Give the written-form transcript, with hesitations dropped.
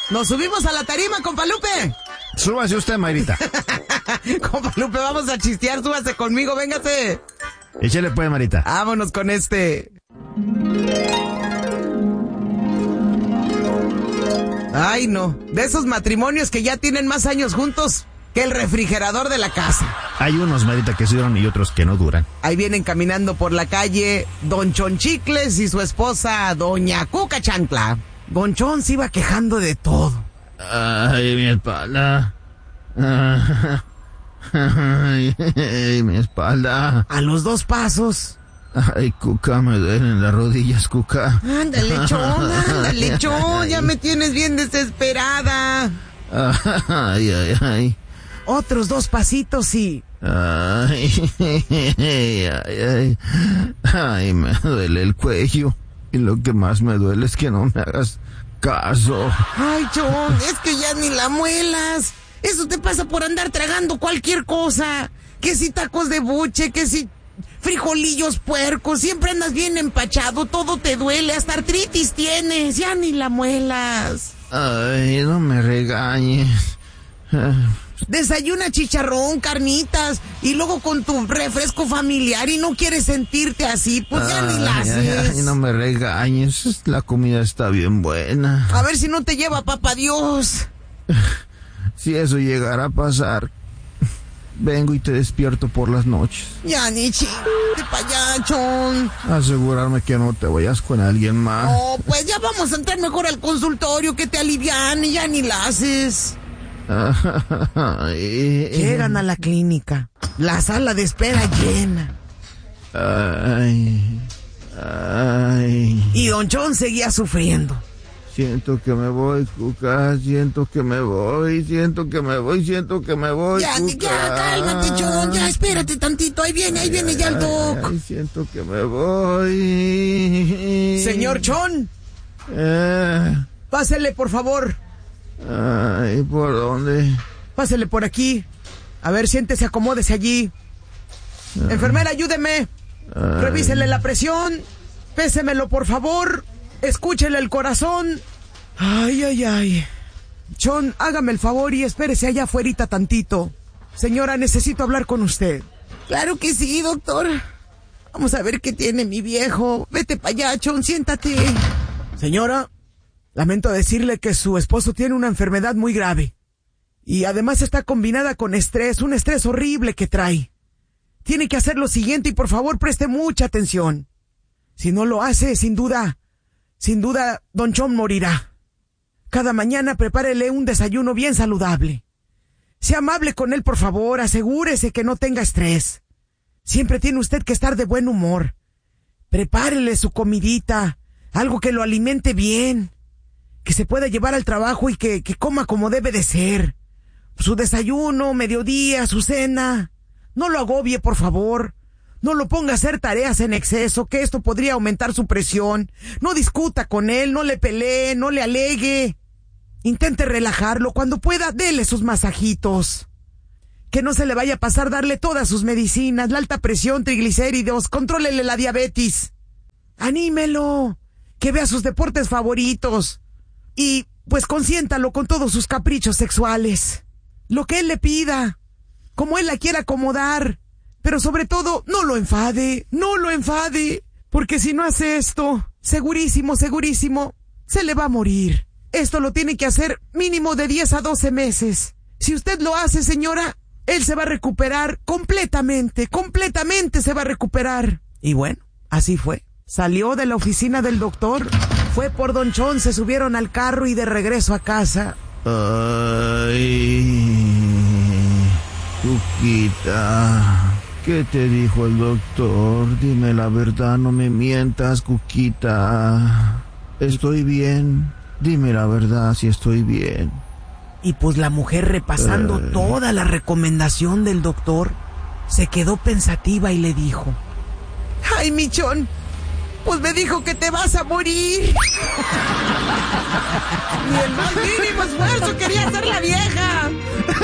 ¿Nos subimos a la tarima, compa Lupe? Súbase usted, Mayrita. Compa Lupe, vamos a chistear, súbase conmigo, véngase. Échale pues, Marita. Vámonos con este. Ay, no. De esos matrimonios que ya tienen más años juntos que el refrigerador de la casa. Hay unos, Marita, que sí duran y otros que no duran. Ahí vienen caminando por la calle Don Chonchicles y su esposa Doña Cuca Chancla. Don Chon se iba quejando de todo. Ay, mi espalda. Ay, mi espalda. A los 2 pasos. Ay, Cuca, me duelen las rodillas, Cuca. Ándale, Chon, ya me tienes bien desesperada. Ay, ay, ay. Otros 2 pasitos y... Ay, ay, ay. Ay, me duele el cuello. Y lo que más me duele es que no me hagas caso. Ay, Chon, es que ya ni la muelas. Eso te pasa por andar tragando cualquier cosa. Que si tacos de buche, que si frijolillos puercos. Siempre andas bien empachado, todo te duele, hasta artritis tienes. Ya ni la muelas. Ay, no me regañes. Desayuna chicharrón, carnitas, y luego con tu refresco familiar y no quieres sentirte así, pues ya ni la haces. Ay, no me regañes, la comida está bien buena. A ver si no te lleva papá Dios. Si eso llegara a pasar, vengo y te despierto por las noches. Ya ni chiste pa' allá, Chon. Asegurarme que no te vayas con alguien más. Oh, pues ya vamos a entrar mejor al consultorio, que te aliviane, ya ni la haces. Llegan a la clínica, la sala de espera llena. Ay, ay. Y Don Chon seguía sufriendo. Siento que me voy, Cuca, siento que me voy. Ya, Cuca. ya, cálmate, Chon, ya, espérate tantito, ahí viene ya el doc. Ay, siento que me voy. Señor Chon, pásele, por favor. Ay, ¿por dónde? Pásele por aquí. A ver, siéntese, acomódese allí. Enfermera, ayúdeme. Revísele la presión. Pésemelo, por favor. Escúchele el corazón. Ay, ay, ay. Chon, hágame el favor y espérese allá afuerita tantito. Señora, necesito hablar con usted. Claro que sí, doctor. Vamos a ver qué tiene mi viejo. Vete para allá, Chon, siéntate. Señora, lamento decirle que su esposo tiene una enfermedad muy grave. Y además está combinada con estrés, un estrés horrible que trae. Tiene que hacer lo siguiente y por favor preste mucha atención. Si no lo hace, sin duda, Don Chon morirá. Cada mañana prepárele un desayuno bien saludable. Sea amable con él, por favor, asegúrese que no tenga estrés. Siempre tiene usted que estar de buen humor. Prepárele su comidita, algo que lo alimente bien, que se pueda llevar al trabajo y que coma como debe de ser. Su desayuno, mediodía, su cena. No lo agobie, por favor. No lo ponga a hacer tareas en exceso, que esto podría aumentar su presión. No discuta con él, no le pelee, no le alegue. Intente relajarlo. Cuando pueda, dele sus masajitos. Que no se le vaya a pasar darle todas sus medicinas, la alta presión, triglicéridos, contrólele la diabetes. Anímelo, que vea sus deportes favoritos. Y, pues, consiéntalo con todos sus caprichos sexuales. Lo que él le pida, como él la quiera acomodar. Pero sobre todo, no lo enfade, porque si no hace esto, segurísimo, se le va a morir. Esto lo tiene que hacer mínimo de 10 a 12 meses. Si usted lo hace, señora, él se va a recuperar completamente se va a recuperar. Y bueno, así fue. Salió de la oficina del doctor, fue por Don Chon, se subieron al carro y de regreso a casa. Ay, Cuquita, ¿qué te dijo el doctor? Dime la verdad, no me mientas, Cuquita. ¿Estoy bien? Dime la verdad si estoy bien. Y pues la mujer, repasando toda la recomendación del doctor, se quedó pensativa y le dijo: ¡ay, Michón! Pues me dijo que te vas a morir. Ni el más mínimo esfuerzo quería hacer la vieja.